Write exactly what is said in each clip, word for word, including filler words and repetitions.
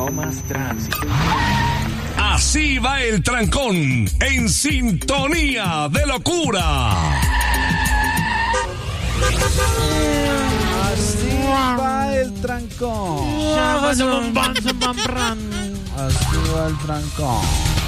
más tránsito. Así va el trancón, en sintonía de locura. Así va el trancón. Así va el trancón.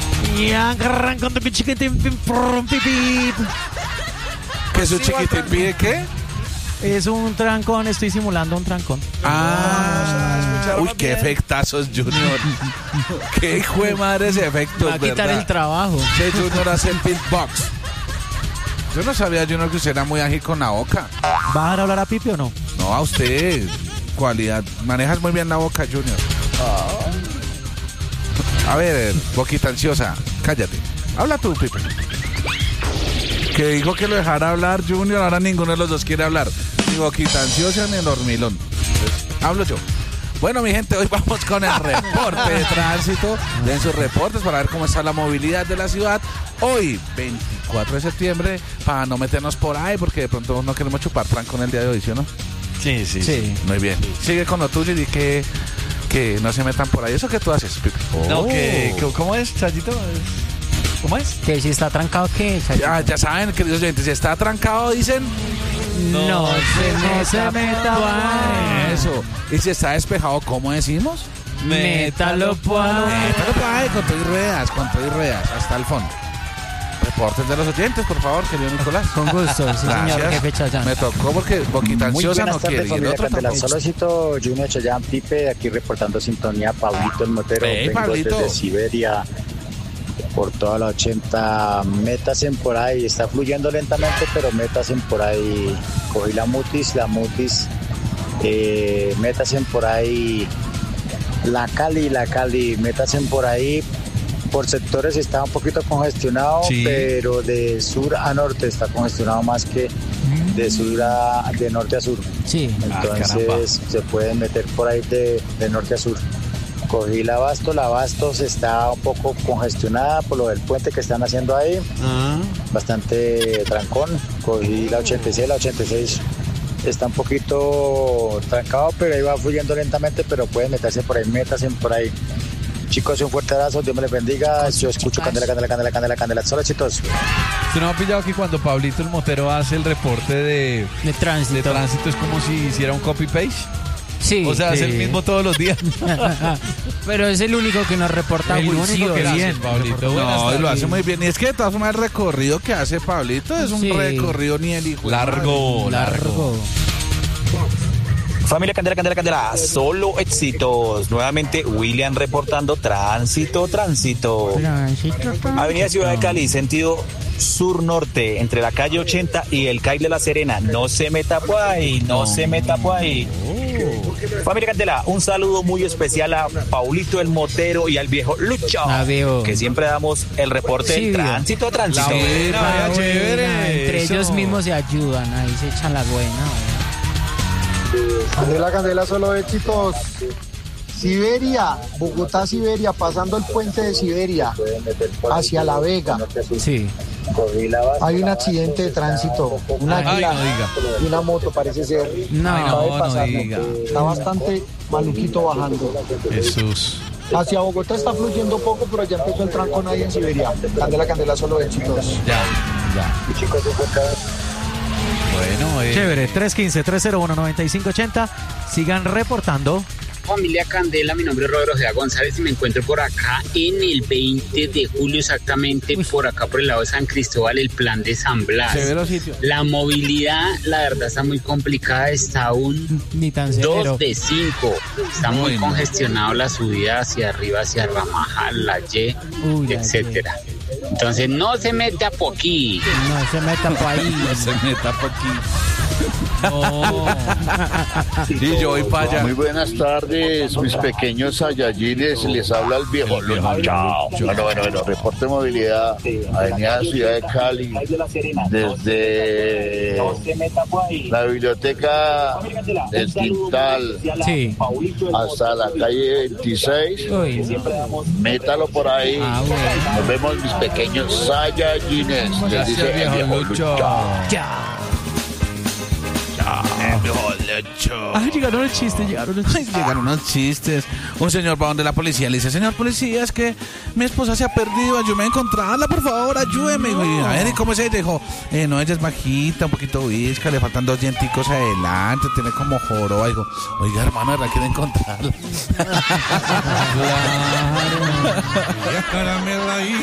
¿Qué es un chiquitín pide qué? Es un trancón, estoy simulando un trancón. Ah, uy, qué efectazos, Junior. Qué hijo de madre ese efecto. Va a quitar ¿verdad? el trabajo. Sí, Junior hace el beatbox. Yo no sabía, Junior, que usted era muy ágil con la boca. ¿Va a dejar hablar a Pipi o no? No, a usted. Cualidad. Manejas muy bien la boca, Junior. A ver, boquita ansiosa, cállate. Habla tú, Pipi. Que dijo que lo dejara hablar, Junior. Ahora ninguno de los dos quiere hablar. Ni boquita ansiosa ni el hormilón. Entonces, hablo yo. Bueno, mi gente, hoy vamos con el reporte de tránsito. Den sus reportes para ver cómo está la movilidad de la ciudad. Hoy, veinticuatro de septiembre, para no meternos por ahí, porque de pronto no queremos chupar trancón el día de hoy, ¿sí o no? Sí, sí, Sí. Muy bien. Sigue con lo tuyo y di que, que no se metan por ahí. ¿Eso qué tú haces, Pipi? No, Oh. que, que- ¿cómo es, Chayito? ¿Cómo es? Que si está trancado, ¿qué? Ya, ya saben, queridos oyentes, si está trancado, dicen... No, se, se meta. Eso. Y si está despejado, ¿cómo decimos? Métalo, pues. Métalo por ahí, con todo y ruedas, con todo y ruedas, hasta el fondo. Reportes de los oyentes, por favor, querido Nicolás. Con gusto, sí, señor, Gracias. jefe Chayán. Me tocó porque boquita Muy ansiosa buenas no tardes, quiere. Y el familia otro Candela. tampoco. Solocito, Junior Chayán, Pipe, aquí reportando sintonía, Pablito el Motero, Hey, vengo Pablito. desde Siberia, por toda la ochenta, métasen por ahí, está fluyendo lentamente, pero métasen por ahí, cogí la mutis, la mutis, eh, métasen por ahí, la Cali, la Cali, métasen por ahí, por sectores está un poquito congestionado, Sí. pero de sur a norte está congestionado más que de sur a, de norte a sur. Sí. Entonces se pueden meter por ahí de, de norte a sur. Cogí la Abasto, la Abasto está un poco congestionada por lo del puente que están haciendo ahí, bastante trancón. Cogí la ochenta y seis, la ochenta y seis está un poquito trancado, pero ahí va fluyendo lentamente, pero pueden meterse por ahí, métanse por ahí. Chicos, un fuerte abrazo, Dios me les bendiga. Yo escucho Candela, Candela, Candela, Candela, Candela. Solo chicos. ¿Usted no ha pillado que cuando Pablito el Motero hace el reporte de, De tránsito. de tránsito es como si hiciera un copy-paste? Sí. O sea, sí. hace el mismo todos los días. Pero es el único que nos reporta El único juicio. que bien. hace, Pablito. Buenas No, y lo tardes. hace muy bien. Y es que de todas formas el recorrido que hace Pablito es un Sí. recorrido ni el hijo. de Largo, Largo. Familia Candela, Candela, Candela, solo éxitos. Nuevamente William reportando tránsito, tránsito. Avenida Ciudad de Cali, sentido sur-norte, entre la calle ochenta y el Cais de la Serena. No se meta por ahí, no se meta por ahí. Familia Candela, un saludo muy especial a Paulito el Motero y al viejo Lucho, Ah, veo. que siempre damos el reporte Sí, del veo. tránsito, tránsito. La buena, Ah, vea, chévere. buena. Entre Eso. ellos mismos se ayudan, ahí se echan la buena. Candela, Candela, solo éxitos. Siberia, Bogotá, Siberia, pasando el puente de Siberia hacia La Vega. Sí. Hay un accidente de tránsito, una Ay, águila no diga. y una moto parece ser. No, Ay, Acaba de no, no pasar, diga. Está bastante maluquito bajando. Jesús. Hacia Bogotá está fluyendo poco, pero ya empezó el trancón ahí en Siberia. Candela, Candela, solo éxitos. Ya, ya. Bueno, eh, Chévere, tres uno cinco, tres cero uno, nueve cinco ocho cero. Sigan reportando. Familia Candela, mi nombre es Rodrigo Ojeda González y me encuentro por acá en el veinte de julio, exactamente por acá por el lado de San Cristóbal, el plan de San Blas. Severo sitio. La movilidad, la verdad, está muy complicada, está un Ni tan severo. dos de cinco. Está muy Bueno. congestionado la subida hacia arriba, hacia Ramajal, la Y, Uy, la etcétera. Entonces no se mete a poquí. No se metan por ahí. No se meta por aquí. No. Y yo voy para allá. Muy buenas tardes, mis pequeños Saiyajines, les habla el viejo Lucho. Chao. Bueno, bueno, bueno, reporte de movilidad, Avenida Ciudad de Cali, desde la biblioteca del Quintal Sí. hasta la calle veintiséis, Uy, no. métalo por ahí. Ah, bueno. Nos vemos, mis pequeños Saiyajines, les dice gracias, el viejo viejo Lucho. Lucho. Ya. El viejo muchacho. Ay, llegaron los chistes, llegaron los chistes. Ay, llegaron unos chistes. Un señor va donde la policía le dice, señor policía, es que mi esposa se ha perdido, ayúdeme a encontrarla, por favor, ayúdeme. No. Y, a ver, ¿y cómo es ella? Dijo, eh, no, ella es bajita, un poquito visca, le faltan dos dienticos adelante, tiene como joroba. Dijo, oiga, hermano, ¿la quiere encontrarla? Claro.